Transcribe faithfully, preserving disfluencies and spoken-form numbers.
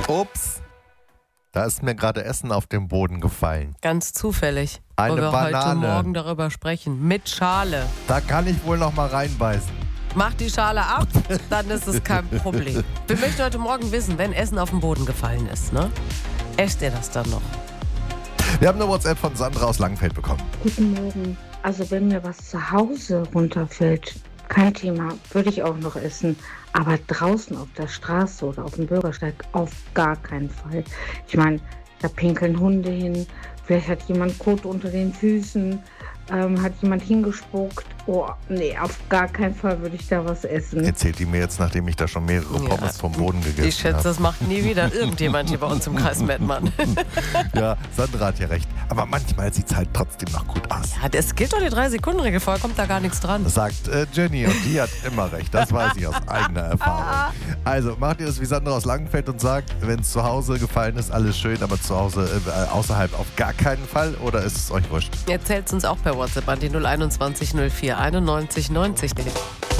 Ups, da ist mir gerade Essen auf den Boden gefallen. Ganz zufällig. Eine wo wir Banane. heute Morgen darüber sprechen. Mit Schale. Da kann ich wohl noch mal reinbeißen. Mach die Schale ab, dann ist es kein Problem. Wir möchten heute Morgen wissen, wenn Essen auf den Boden gefallen ist, ne? Esst ihr das dann noch? Wir haben eine WhatsApp von Sandra aus Langenfeld bekommen. Guten Morgen. Also wenn mir was zu Hause runterfällt, kein Thema, würde ich auch noch essen. Aber draußen auf der Straße oder auf dem Bürgersteig auf gar keinen Fall. Ich meine, da pinkeln Hunde hin, vielleicht hat jemand Kot unter den Füßen, ähm, hat jemand hingespuckt. Oh, nee, auf gar keinen Fall würde ich da was essen. Erzählt die mir jetzt, nachdem ich da schon mehrere Ja, Pommes vom Boden gegessen habe. Ich schätze, das macht nie wieder irgendjemand hier bei uns im Kreis Mettmann. Ja, Sandra hat ja recht. Aber manchmal sieht es halt trotzdem noch gut aus. Ja, das gilt doch die drei-Sekunden-Regel, vorher kommt da gar nichts dran. Das sagt äh, Jenny und die hat immer recht. Das weiß ich aus eigener Erfahrung. Also macht ihr das wie Sandra aus Langenfeld und sagt, wenn es zu Hause gefallen ist, alles schön, aber zu Hause äh, außerhalb auf gar keinen Fall, oder ist es euch wurscht? Erzählt uns auch per WhatsApp an die null einundzwanzig null vier einundneunzig neunzig.